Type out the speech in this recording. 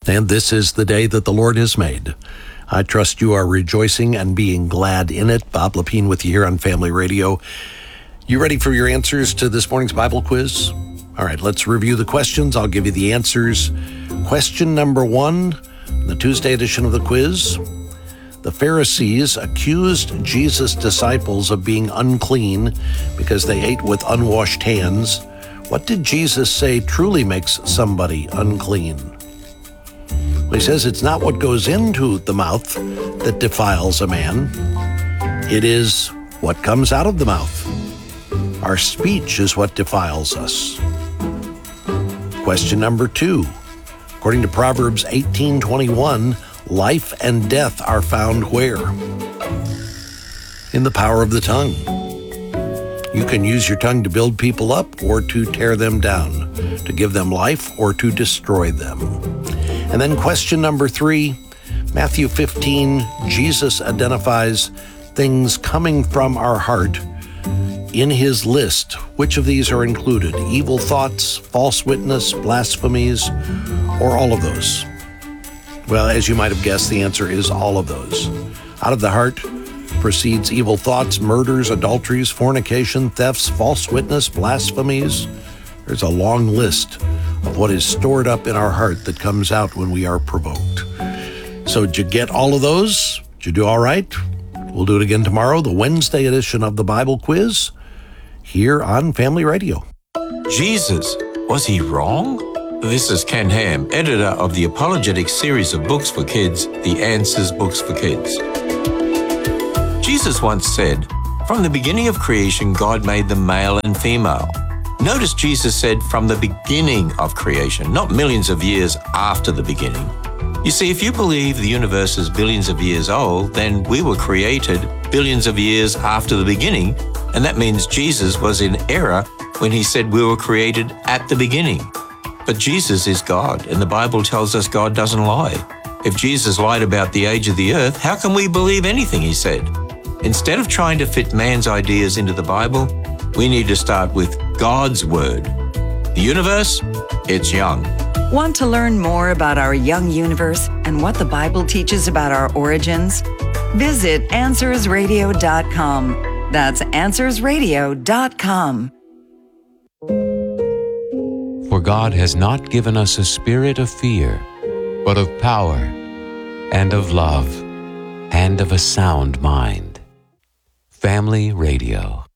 And this is the day that the Lord has made. I trust you are rejoicing and being glad in it. Bob Lepine with you here on Family Radio. You ready for your answers to this morning's Bible quiz? All right, let's review the questions. I'll give you the answers. Question number 1, the Tuesday edition of the quiz. The Pharisees accused Jesus' disciples of being unclean because they ate with unwashed hands. What did Jesus say truly makes somebody unclean? Well, he says it's not what goes into the mouth that defiles a man. It is what comes out of the mouth. Our speech is what defiles us. Question number 2. According to Proverbs 18:21, life and death are found where? In the power of the tongue. You can use your tongue to build people up or to tear them down, to give them life or to destroy them. And then question number 3, Matthew 15, Jesus identifies things coming from our heart in his list. Which of these are included? Evil thoughts, false witness, blasphemies, or all of those? Well, as you might have guessed, the answer is all of those. Out of the heart proceeds evil thoughts, murders, adulteries, fornication, thefts, false witness, blasphemies. There's a long list of what is stored up in our heart that comes out when we are provoked. So did you get all of those? Did you do all right? We'll do it again tomorrow, the Wednesday edition of the Bible Quiz, here on Family Radio. Jesus, was he wrong? This is Ken Ham, editor of the apologetic series of books for kids, The Answers Books for Kids. Jesus once said, "From the beginning of creation, God made them male and female." Notice Jesus said from the beginning of creation, not millions of years after the beginning. You see, if you believe the universe is billions of years old, then we were created billions of years after the beginning, and that means Jesus was in error when he said we were created at the beginning. But Jesus is God, and the Bible tells us God doesn't lie. If Jesus lied about the age of the earth, how can we believe anything he said? Instead of trying to fit man's ideas into the Bible, we need to start with God's Word. The universe, it's young. Want to learn more about our young universe and what the Bible teaches about our origins? Visit AnswersRadio.com. That's AnswersRadio.com. For God has not given us a spirit of fear, but of power and of love and of a sound mind. Family Radio.